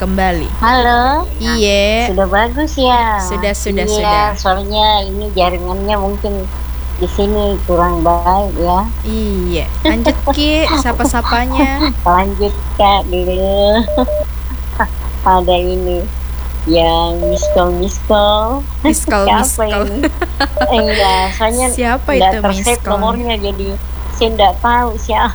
kembali. Halo. Iya. Sudah bagus ya. Sudah. Iya, soalnya ini jaringannya mungkin di sini kurang baik ya. Iya. Lanjut Ki, sapa-sapanya. Lanjut Kak dulu. Ada ini yang miskol. Siapa ini? Enggak, soalnya siapa itu miskol? nomornya jadi saya enggak tahu siapa.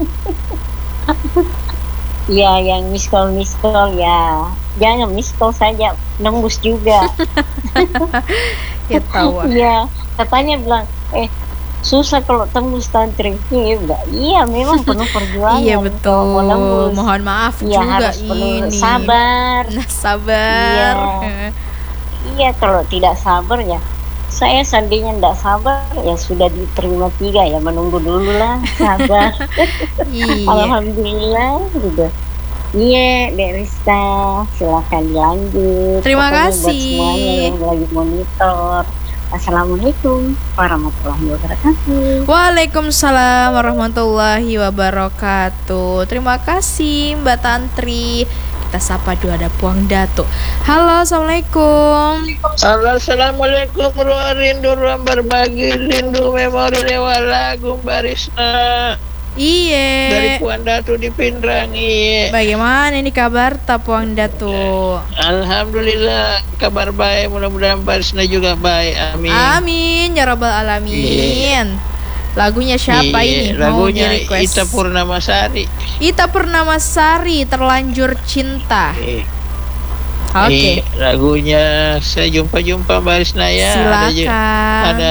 Ya, yang miskol ya. Jangan miskol saja, nembus juga. Ya tahu. Iya, katanya bilang, susah kalau tembus tantri. Iya, memang penuh perjuangan. Iya betul. Mohon maaf ya, juga harus penuh ini. Sabar. Sabar. Iya, kalau tidak sabar ya. Saya seandainya tidak sabar ya sudah diterima 3 ya, menunggu dulu lah, sabar. Iya. Alhamdulillah gitu. Iya, Dek Rista, silakan dilanjut. Terima Pokoknya kasih. Buat semuanya yang lagi monitor. Assalamualaikum warahmatullahi wabarakatuh. Waalaikumsalam warahmatullahi wabarakatuh. Terima kasih Mbak Tantri. Kita sapa dulu, ada Puang Datuk. Halo, assalamualaikum. Halo, assalamualaikum. Ruang rindu, ruang berbagi, rindu memori lewat lagu Mbak Risna. Iya. Dari Puang Datuk di Pindrang. Iya. Bagaimana ini kabar Puang Datuk? Alhamdulillah, kabar baik. Mudah-mudahan Mbak Risna juga baik. Amin. Amin ya rabbal alamin. Lagunya siapa ini? Lagunya Ita Purnamasari. Ita Purnamasari, Terlanjur Cinta. Oke. Lagunya saya jumpa Mbak Risna ya. Silakan. Ada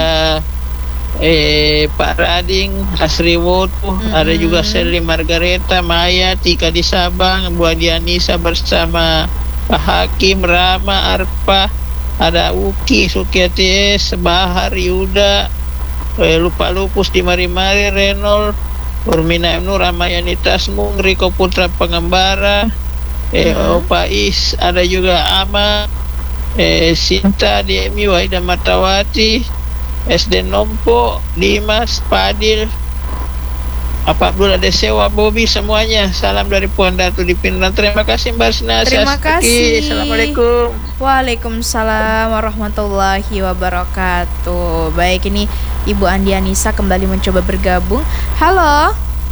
Pak Rading, Asri Wotu, ada juga Sherly Margareta, Maya, Tika di Sabang, Bu Adianisa bersama Pak Hakim, Rama, Arpa, ada Uki, Sukiati, Bahar, Yuda, Lupa Lupus di Mari-Mari, Renol, Urmina Ibnu, Ramayani Tasmung, Riko Putra Pengembara, Opa Is, ada juga Ama, Sinta di MU, Aida Matawati, SD Nompo, Dimas, Padil, Pak Abdul Adesewa, Bobby, semuanya. Salam dari Puan Datu di Pindrang. Terima kasih Mbak Sina. Terima kasih. Assalamualaikum. Waalaikumsalam warahmatullahi wabarakatuh. Baik, ini Ibu Andianisa kembali mencoba bergabung. Halo,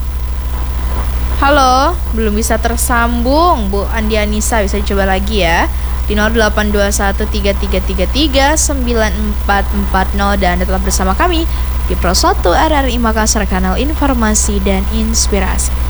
belum bisa tersambung Bu Andianisa, bisa dicoba lagi ya di 082133339440 dan tetap bersama kami di Pro 1 RRI Makassar, kanal informasi dan inspirasi.